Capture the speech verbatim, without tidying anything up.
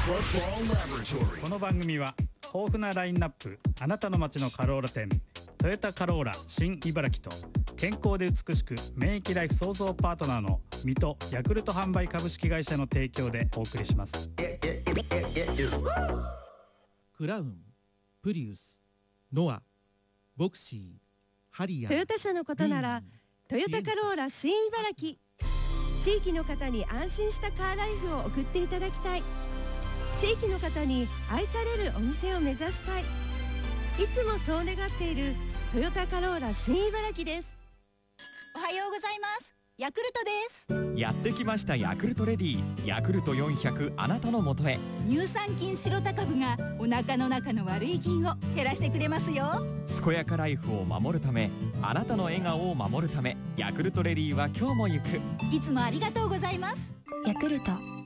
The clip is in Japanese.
この番組は豊富なラインナップ、あなたの街のカローラ店、トヨタカローラ新茨城と健康で美しく免疫ライフ創造パートナーの水戸ヤクルト販売株式会社の提供でお送りします。 クラウン、プリウス、ノア、ボクシー、ハリアー、 トヨタ車のことならトヨタカローラ新茨城。地域の方に安心したカーライフを送っていただきたい。地域の方に愛されるお店を目指したい。いつもそう願っているトヨタカローラ新茨城です。 おはようございます。ヤクルトです。 やってきましたヤクルトレディ、ヤクルトよんひゃくあなたのもとへ。 乳酸菌シロタ株がお腹の中の悪い菌を減らしてくれますよ。 健やかライフを守るため、あなたの笑顔を守るため、ヤクルトレディは今日も行く。 いつもありがとうございます。 ヤクルト